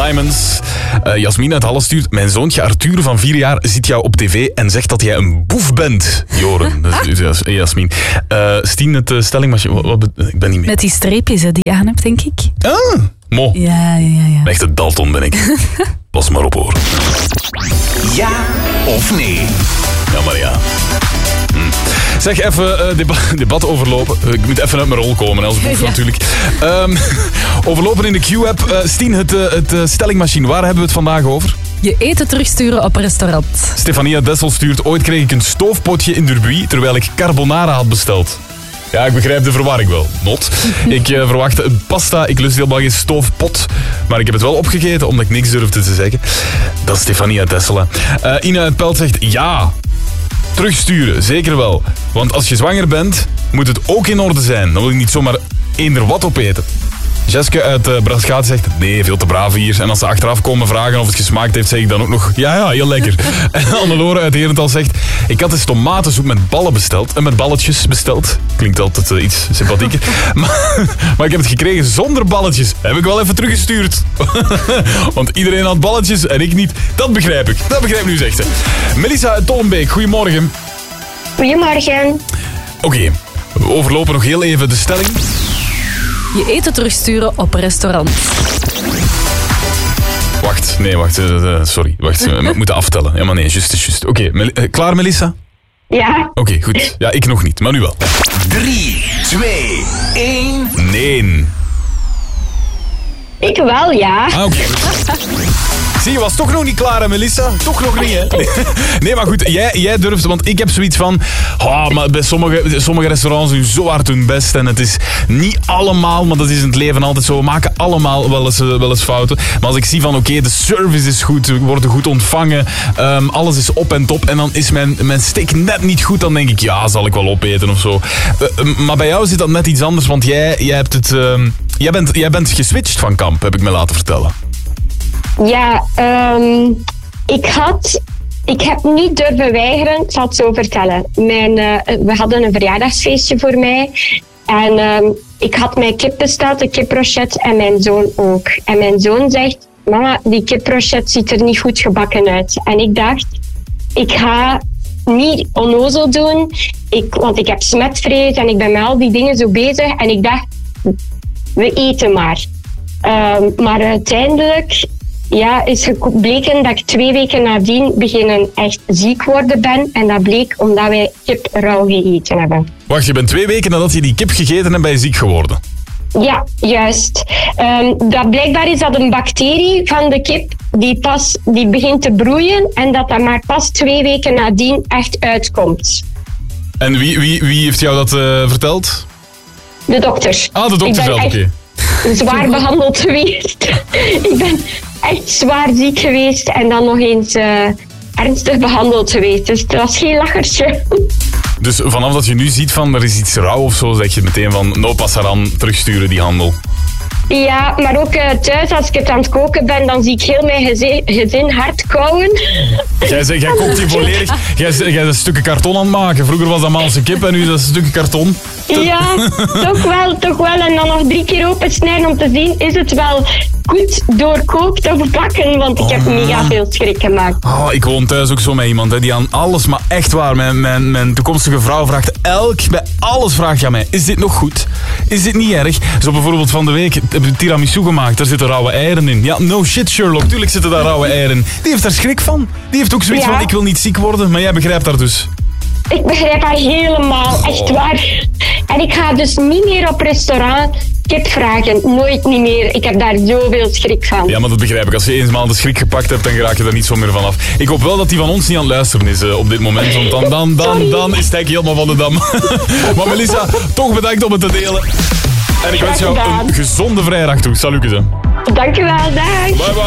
Diamonds. Jasmin uit Halle stuurt... Mijn zoontje Arthur van 4 jaar ziet jou op tv en zegt dat jij een boef bent. Joren, dat is Jasmin. Stien, het stellingmachine... Ik ben niet mee. Met die streepjes die je aan hebt, denk ik. Ah, mo. Ja. Een echte Dalton ben ik. Pas maar op, hoor. Ja of nee? Ja, maar ja. Zeg, even debat overlopen. Ik moet even uit mijn rol komen, als boef natuurlijk. Overlopen in de Q-app. Stien, het stellingmachine, waar hebben we het vandaag over? Je eten terugsturen op een restaurant. Stefania Dessel stuurt... Ooit kreeg ik een stoofpotje in Derby, terwijl ik carbonara had besteld. Ja, ik begrijp de verwarring wel. Not. Ik verwachtte een pasta. Ik lust helemaal geen stoofpot. Maar ik heb het wel opgegeten, omdat ik niks durfde te zeggen. Dat is Stefania Dessel. Ina uit Pelt zegt... Ja, terugsturen, zeker wel. Want als je zwanger bent, moet het ook in orde zijn. Dan wil ik niet zomaar eender wat opeten. Jeske uit Braschaat zegt... Nee, veel te braaf hier. En als ze achteraf komen vragen of het gesmaakt heeft, zeg ik dan ook nog... Ja, heel lekker. En Annelore uit Herentals zegt... Ik had eens tomatensoep met ballen besteld. En met balletjes besteld. Klinkt altijd iets sympathieker. Maar ik heb het gekregen zonder balletjes. Heb ik wel even teruggestuurd. Want iedereen had balletjes en ik niet. Dat begrijp ik. Dat begrijp ik nu, zegt ze. Melissa uit Tollenbeek, goedemorgen. Goedemorgen. Oké, we overlopen nog heel even de stelling. Je eten terugsturen op een restaurant. Wacht. Sorry, wacht. We moeten aftellen. Ja, maar nee, juist. Oké, klaar, Melissa? Ja. Oké, goed. Ja, ik nog niet, maar nu wel. 3, 2, 1... Nee. Ik wel, ja. Ah, oké. Zie, je was toch nog niet klaar, hè, Melissa? Toch nog niet, hè? Nee, maar goed, jij durft, want ik heb zoiets van... maar bij sommige restaurants doen zo hard hun best. En het is niet allemaal, maar dat is in het leven altijd zo. We maken allemaal wel eens fouten. Maar als ik zie van, oké, de service is goed, we worden goed ontvangen, alles is op en top, en dan is mijn steak net niet goed, dan denk ik, ja, zal ik wel opeten of zo. Maar bij jou zit dat net iets anders, want jij hebt het... Jij bent geswitcht van kamp, heb ik me laten vertellen. Ja, ik heb niet durven weigeren, ik zal het zo vertellen. We hadden een verjaardagsfeestje voor mij. En ik had mijn kip besteld, de kiprochet, en mijn zoon ook. En mijn zoon zegt, mama, die kiprochet ziet er niet goed gebakken uit. En ik dacht, ik ga niet onnozel doen, want ik heb smetvrees en ik ben met al die dingen zo bezig. En ik dacht, we eten maar. Maar uiteindelijk... Ja, is gebleken dat ik 2 weken nadien beginnen echt ziek worden ben. En dat bleek omdat wij kip rauw gegeten hebben. Wacht, je bent 2 weken nadat je die kip gegeten hebt, ben je ziek geworden? Ja, juist. Dat blijkbaar is dat een bacterie van de kip die begint te broeien. En dat maar pas 2 weken nadien echt uitkomt. En wie heeft jou dat verteld? De dokter. Ah, de dokter zelf, oké. Zwaar behandeld geweest. Ik ben echt zwaar ziek geweest en dan nog eens ernstig behandeld geweest. Dus het was geen lachertje. Dus vanaf dat je nu ziet van er is iets rauw of zo, zeg je meteen van no passaran, terugsturen die handel. Ja, maar ook thuis, als ik het aan het koken ben, dan zie ik heel mijn gezin hard kauwen. Jij kookt hier volledig. Jij bent stukken karton aan het maken. Vroeger was dat Maalse kip en nu is dat stukken karton. Ja, toch wel. En dan nog 3 keer opensnijden om te zien, is het wel goed doorkookt of bakken? Want ik heb mega veel schrik gemaakt. Ik woon thuis ook zo met iemand die aan alles, maar echt waar, mijn toekomstige vrouw vraagt bij alles vraagt je aan mij. Is dit nog goed? Is dit niet erg? Zo bijvoorbeeld van de week heb ik tiramisu gemaakt, daar zitten rauwe eieren in. Ja, no shit Sherlock, tuurlijk zitten daar rauwe eieren in. Die heeft daar schrik van. Die heeft ook zoiets van, ik wil niet ziek worden, maar jij begrijpt dat dus. Ik begrijp haar helemaal, echt waar. En ik ga dus niet meer op restaurant kip vragen. Nooit niet meer. Ik heb daar zoveel schrik van. Ja, maar dat begrijp ik. Als je eenmaal de schrik gepakt hebt, dan raak je er niet zo meer van af. Ik hoop wel dat die van ons niet aan het luisteren is op dit moment. Want dan is hij helemaal van de dam. Maar Melissa, toch bedankt om het te delen. En ik wens jou een gezonde vrijdag toe. Salutjes. Dankjewel, dag. Bye bye.